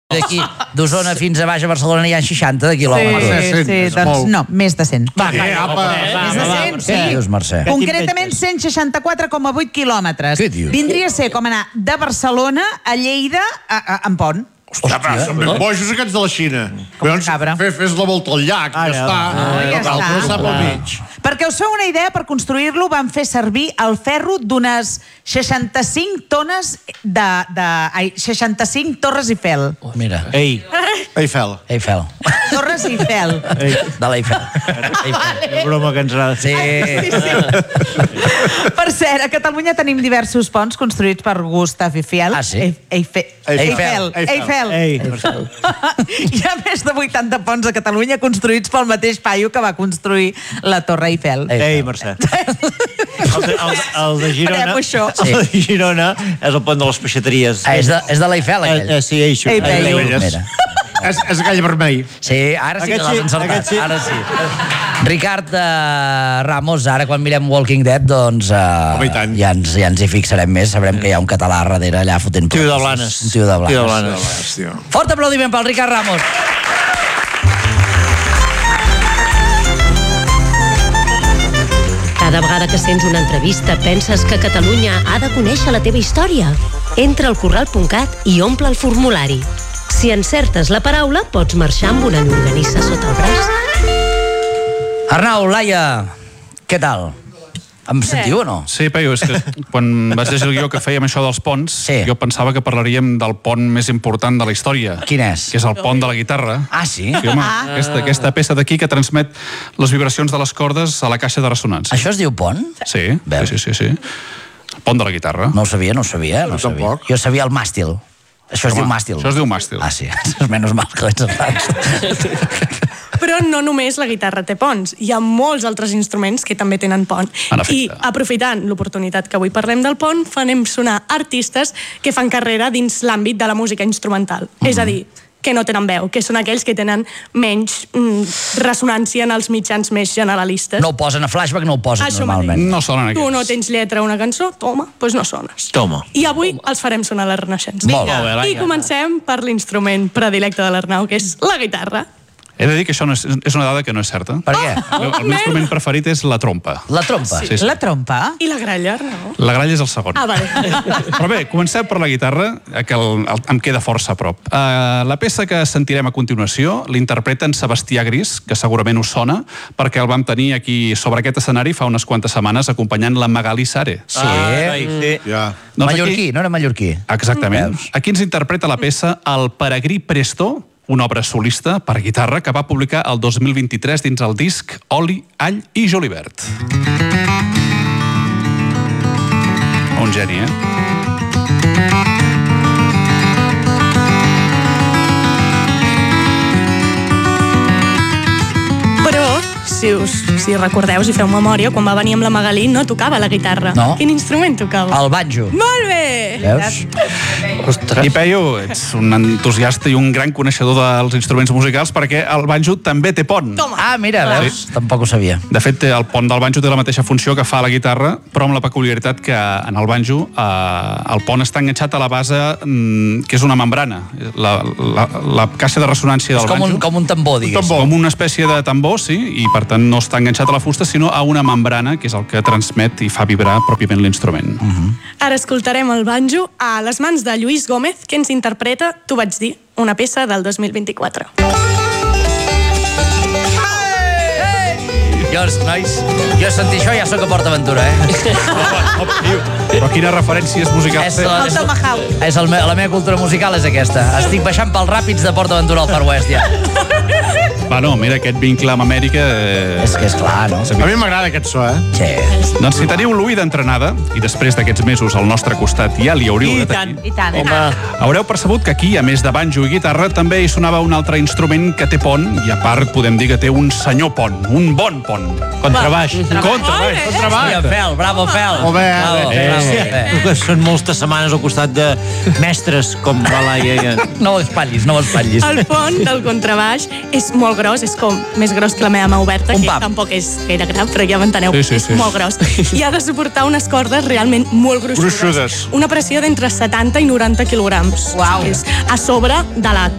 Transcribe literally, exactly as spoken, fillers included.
D'aquí, d'Osona fins a baix a Barcelona hi ha seixanta de quilòmetres. Sí, sí, doncs no, més de cent. Va, eh, apa. Més de cent, sí. Què dius, Mercè? Concretament cent seixanta-quatre coma vuit quilòmetres. Què dius? Vindria a ser com anar de Barcelona a Lleida a, a, en pont. Hòstia, però són ben bojos aquests de la Xina. Com un cabra. Fes, fes la volta al llac, ja està. Ah, ja està. No està pel mig. Perquè us feu una idea, per construir-lo van fer servir el ferro d'unes seixanta-cinc tones de... de ai, seixanta-cinc Torres Eiffel. Oh, mira. Ei. Eiffel. Eiffel. Torres Eiffel. Ei. De l'Eiffel. La broma que ens ha... Sí. Sí, sí. Per cert, a Catalunya tenim diversos ponts construïts per Gustave Eiffel. Ah, sí? Eiffel. Eiffel. Eiffel. Ei. Hi ha més de vuitanta ponts a Catalunya construïts pel mateix paio que va construir la Torre Eiffel. Ei, Mercè. El de, el, el de Girona, Farem això. el de Girona és el pont de les peixateries. Ah, és de, és de l'Eiffel, aquell. Eh, eh, sí, això. Eiffel. Mira. És, és gall vermell. Sí, ara sí que Aquest l'has sí, encertat. aquest sí. Ara sí. Ricard uh, Ramos, ara quan mirem Walking Dead, doncs uh, Home, i tant. ja, ens, ja ens hi fixarem més. Sabrem que hi ha un català darrere allà fotent Tio de proces. Blanes. Un tio de Blanes. Tio de Blanes. Tio. Fort aplaudiment pel Ricard Ramos. Cada vegada que sents una entrevista penses que Catalunya ha de conèixer la teva història. Entra al corral punt cat i omple el formulari. Si encertes la paraula, pots marxar amb una llonganissa sota el braç. Arnau, Laia, què tal? Em sentiu o no? Sí, Peyu, és que quan vaig llegir el guió que fèiem això dels ponts, Sí. jo pensava que parlaríem del pont més important de la història. Quin és? Que és el pont de la guitarra. Ah, sí? Sí, home, aquesta, aquesta peça d'aquí que transmet les vibracions de les cordes a la caixa de ressonància. Això es diu pont? Sí, Veus? sí, sí, sí, sí. El pont de la guitarra. No ho sabia, no ho sabia. No ho sabia. tampoc. Jo sabia el màstil. Això es Home, diu màstil. això es diu màstil. Ah, sí. Menys mal que l'he encertat. Però no només la guitarra té ponts, hi ha molts altres instruments que també tenen pont. En efecte. I aprofitant l'oportunitat que avui parlem del pont, farem sonar artistes que fan carrera dins l'àmbit de la música instrumental. Mm-hmm. És a dir, que no tenen veu, que són aquells que tenen menys mm, ressonància en els mitjans més generalistes. No ho posen a flashback, no ho posen Això normalment. mateix. No sonen Tu aquests. no tens lletra a una cançó, toma, doncs no sones. Toma. I avui els farem sonar la Renaixença. Molt bé, Laia. I comencem per l'instrument predilecte de l'Arnau, que és la guitarra. He de dir que això no és, és una dada que no és certa. Per què? El, el meu instrument preferit és la trompa. La trompa. Sí, sí. La trompa? I la gralla, Arnau? La gralla és el segon. Ah, vale. Però bé, comencem per la guitarra, que el, el, em queda força a prop. Uh, la peça que sentirem a continuació l'interpreta en Sebastià Gris, que segurament us sona, perquè el vam tenir aquí sobre aquest escenari fa unes quantes setmanes acompanyant la Magali Sare. Sí. Ah, sí. Ja. Doncs Mallorquí, aquí- no era mallorquí? Exactament. Veus? Aquí ens interpreta la peça El peregrí Presto, una obra solista per guitarra que va publicar el dos mil vint-i-tres dins el disc Oli, All i Julivert. Un geni, eh? Però, si us si recordeu, si feu memòria, quan va venir amb la Magalí no tocava la guitarra. No. Quin instrument tocava? El banjo. Molt bé! Veus? I Peyu, ets un entusiasta i un gran coneixedor dels instruments musicals perquè el banjo també té pont. Toma! Ah, mira, veus? Tampoc ho sabia. De fet, el pont del banjo té la mateixa funció que fa la guitarra, però amb la peculiaritat que en el banjo eh, el pont està enganxat a la base mm, que és una membrana. La, la, la caixa de ressonància del És com banjo... un, com un tambor, diguéssim. Com una espècie de tambor, sí, i per tant no està enganxat a la fusta, sinó a una membrana, que és el que transmet i fa vibrar pròpiament l'instrument. Mhm. Ara escoltarem el banjo a les mans de Lluís Gómez, que ens interpreta, t'ho vaig dir, una peça del dos mil vint-i-quatre. Jo, nois, jo sentir això ja sóc a PortAventura, eh? Però quines referències musicals És, té? la, El Tomahawk. és el, me- la meva cultura musical és aquesta. Estic baixant pels ràpids de PortAventura al Far West, ja. Bueno, mira, aquest vincle amb Amèrica... Eh... És que és clar, no? A mi m'agrada aquest so, eh? Sí. Doncs si teniu l'ull d'entrenada, i després d'aquests mesos al nostre costat ja li hauríeu I de tant. tenir, I tant, i Home, tant. haureu percebut que aquí, a més de banjo i guitarra, també hi sonava un altre instrument que té pont, i a part podem dir que té un senyor pont, un bon pont. contrabaix. Contrabaix. Contrabaix. Fel, bravo, Fel. Molt bé, Bravo, eh, bravo, Eh, bé. que són moltes setmanes al costat de mestres com la Laia i en... No ho espatllis, no ho espatllis. El pont del contrabaix és molt gros, és com més gros que la meva mà oberta, Un que pam. tampoc és gaire gran, però ja m'enteneu, Sí, sí, és sí. molt gros. I ha de suportar unes cordes realment molt gruixudes. Gruixudes. Una pressió d'entre setanta i noranta quilograms. Uau. És a sobre de la